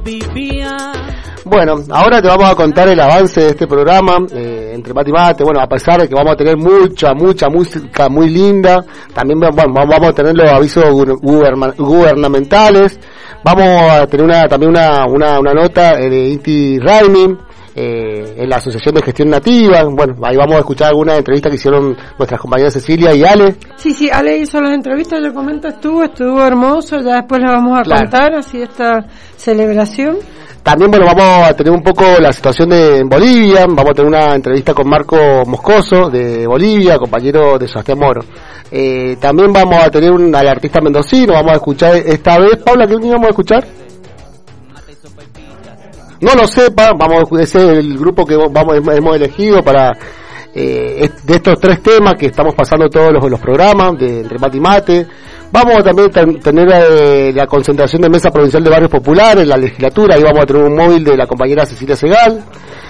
Bueno, ahora te vamos a contar el avance de este programa, entre mate y mate. Bueno, a pesar de que vamos a tener mucha música muy linda, también vamos a tener los avisos gubernamentales, vamos a tener también una nota de Inti Raimi, en la Asociación de Gestión Nativa. Bueno, ahí vamos a escuchar algunas entrevistas que hicieron nuestras compañeras Cecilia y Ale. Sí, Ale hizo las entrevistas, yo comento, estuvo hermoso, ya después les vamos a contar así esta celebración. También, bueno, vamos a tener un poco la situación en Bolivia, vamos a tener una entrevista con Marco Moscoso de Bolivia, compañero de Sebastián Moro. También vamos a tener al artista mendocino, vamos a escuchar esta vez, Paula, ¿qué vamos a escuchar? No lo sepa, ese es el grupo que hemos elegido para de estos 3 temas que estamos pasando todos los programas de Entre Mate y Mate. Vamos a también tener la concentración de Mesa Provincial de Barrios Populares en la legislatura, ahí vamos a tener un móvil de la compañera Cecilia Segal.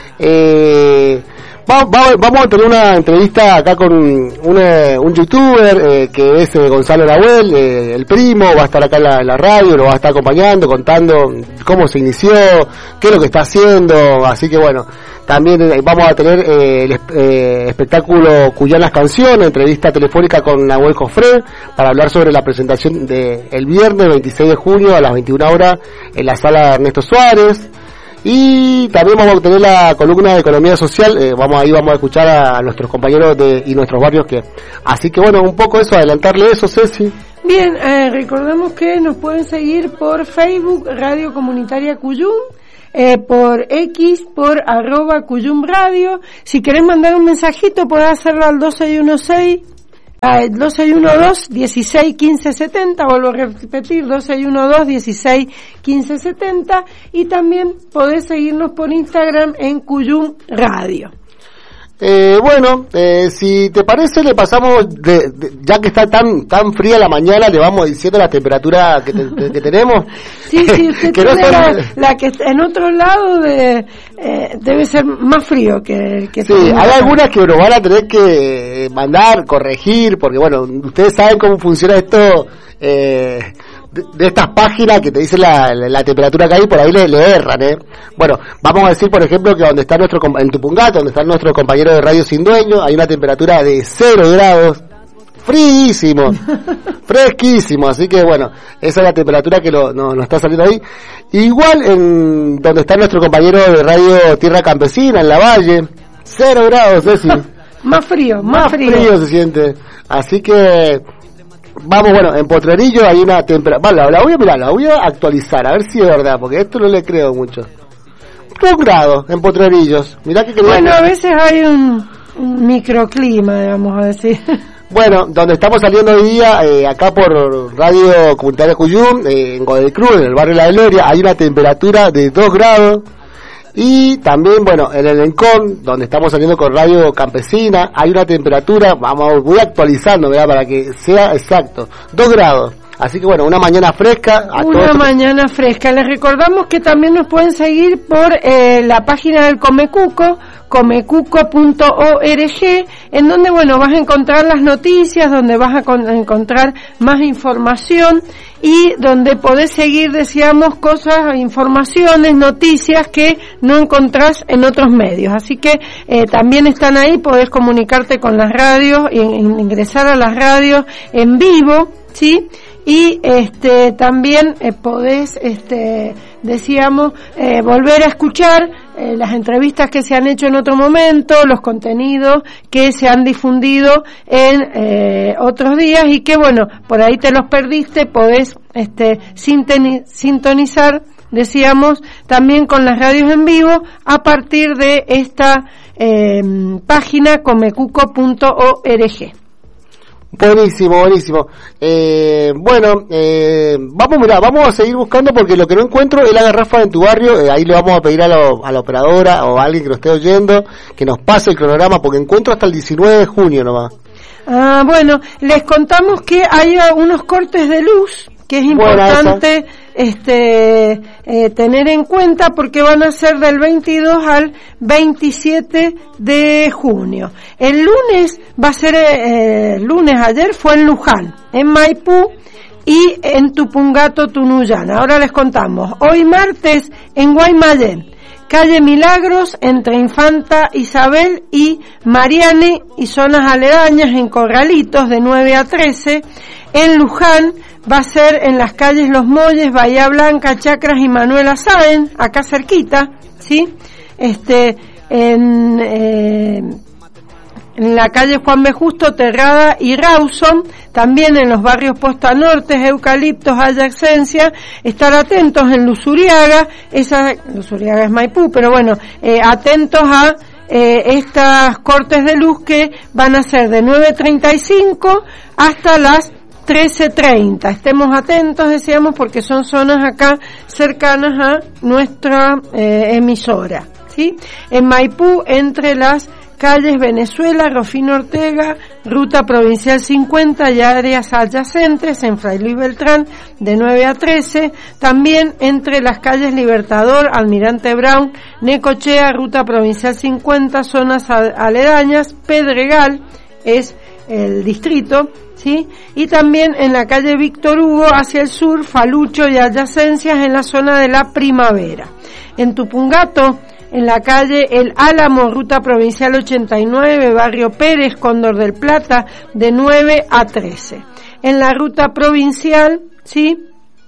Vamos a tener una entrevista acá con un youtuber que es Gonzalo Nahuel, el primo, va a estar acá en la radio, lo va a estar acompañando, contando cómo se inició, qué es lo que está haciendo, así que bueno, también vamos a tener el espectáculo Cuyanas Canciones, entrevista telefónica con Nahuel Jofré, para hablar sobre la presentación el viernes 26 de junio a las 21 horas en la sala Ernesto Suárez. Y también vamos a tener la columna de economía social, vamos a escuchar a nuestros compañeros y nuestros barrios así que bueno, un poco eso, adelantarle eso, Ceci. Bien, recordemos que nos pueden seguir por Facebook, Radio Comunitaria Cuyum, por X, por @CuyumRadio. Si querés mandar un mensajito, podés hacerlo al 2612-161570, vuelvo a repetir, 2612-161570, y también podés seguirnos por Instagram en Cuyum Radio. Si te parece, le pasamos, ya que está tan fría la mañana, le vamos diciendo la temperatura que tenemos. Sí, usted tiene la que en otro lado debe ser más frío que sí, hay algunas que nos van a tener que mandar, corregir, porque bueno, ustedes saben cómo funciona esto, de estas páginas que te dicen la temperatura que hay, por ahí le erran, Bueno, vamos a decir, por ejemplo, que donde está en Tupungato, donde está nuestro compañero de Radio Sin Dueño, hay una temperatura de 0 grados, fríísimo, fresquísimo, así que bueno, esa es la temperatura que nos está saliendo ahí. Igual en donde está nuestro compañero de Radio Tierra Campesina, en La Valle, 0 grados, Ceci. Más frío se siente, así que vamos, bueno, en Potrerillo hay una temperatura, la voy a actualizar, a ver si es verdad, porque esto no le creo mucho. 2 grados en Potrerillos, mirá que bueno, a veces hay un microclima, vamos a decir. Bueno, donde estamos saliendo hoy día, acá por Radio Comunitaria Cuyum, en Godelcruz, en el barrio La Gloria, hay una temperatura de 2 grados. Y también, bueno, en el Encón, donde estamos saliendo con Radio Campesina, hay una temperatura, voy actualizando, ¿verdad? Para que sea exacto, 2 grados. Así que bueno, una mañana fresca. Mañana fresca. Les recordamos que también nos pueden seguir por la página del Comecuco, comecuco.org, en donde bueno, vas a encontrar las noticias, donde vas a encontrar más información y donde podés seguir, decíamos, cosas, informaciones, noticias que no encontrás en otros medios. Así que también están ahí, podés comunicarte con las radios, ingresar a las radios en vivo, ¿sí? Y también podés, decíamos, volver a escuchar las entrevistas que se han hecho en otro momento, los contenidos que se han difundido en otros días y que bueno, por ahí te los perdiste, podés sintonizar, decíamos, también con las radios en vivo a partir de esta página comecuco.org. Buenísimo. Vamos a seguir buscando porque lo que no encuentro es la garrafa en tu barrio. Ahí le vamos a pedir a la operadora o a alguien que lo esté oyendo que nos pase el cronograma porque encuentro hasta el 19 de junio nomás. Bueno, les contamos que hay unos cortes de luz que es importante tener en cuenta porque van a ser del 22 al 27 de junio. El lunes va a ser, ayer fue en Luján, en Maipú, y en Tupungato, Tunuyán. Ahora les contamos. Hoy martes en Guaymallén, calle Milagros, entre Infanta Isabel y Mariane y zonas aledañas, en Corralitos, de 9 a 13. En Luján va a ser en las calles Los Molles, Bahía Blanca, Chacras y Manuela Sáenz, acá cerquita, ¿sí? En la calle Juan B. Justo, Terrada y Rawson, también en los barrios Posta Norte, Eucaliptos, Adyacencia. Estar atentos en Luzuriaga, Luzuriaga es Maipú, pero bueno, atentos a estas cortes de luz que van a ser de 9:35 hasta las 13:30. Estemos atentos, decíamos, porque son zonas acá cercanas a nuestra emisora, ¿sí? En Maipú, entre las calles Venezuela, Rufino Ortega, Ruta Provincial 50 y áreas adyacentes, en Fray Luis Beltrán, de 9 a 13. También entre las calles Libertador, Almirante Brown, Necochea, Ruta Provincial 50, zonas aledañas, Pedregal es el distrito, ¿sí? Y también en la calle Víctor Hugo, hacia el sur, Falucho y adyacencias, en la zona de la Primavera. En Tupungato, en la calle El Álamo, Ruta Provincial 89, Barrio Pérez, Cóndor del Plata, de 9 a 13. En la Ruta Provincial, ¿sí?,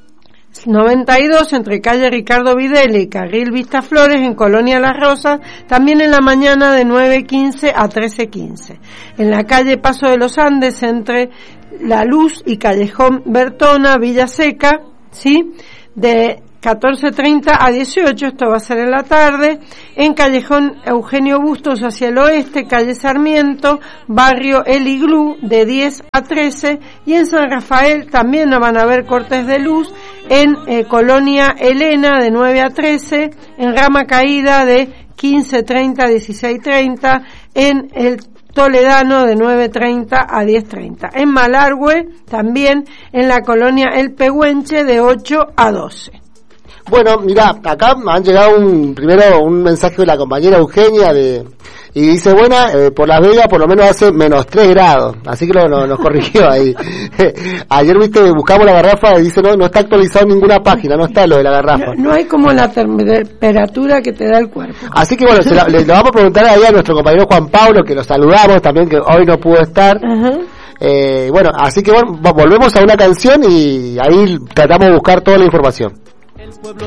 92, entre calle Ricardo Videla y carril Vista Flores, en Colonia Las Rosas, también en la mañana de 9:15 a 13:15. En la calle Paso de los Andes, entre La Luz y Callejón Bertona, Villa Seca, ¿sí?, de 14:30 a 18, esto va a ser en la tarde. En Callejón Eugenio Bustos, hacia el oeste, calle Sarmiento, barrio El Iglú, de 10 a 13. Y en San Rafael también van a haber cortes de luz, en Colonia Elena, de 9 a 13, en Rama Caída, de 15:30 a 16:30, en el Toledano, de 9:30 a 10:30. En Malargüe, también en la colonia El Pehuenche, de 8 a 12. Bueno, mira, acá han llegado primero un mensaje de la compañera Eugenia y dice, por Las Vegas por lo menos hace -3 grados, así que nos corrigió ahí. Ayer, buscamos la garrafa y dice, no está actualizado en ninguna página, no está lo de la garrafa. No hay como la temperatura que te da el cuerpo. Así que bueno, le vamos a preguntar ahí a nuestro compañero Juan Pablo, que lo saludamos también, que hoy no pudo estar. Uh-huh. Así que volvemos a una canción y ahí tratamos de buscar toda la información. El pueblo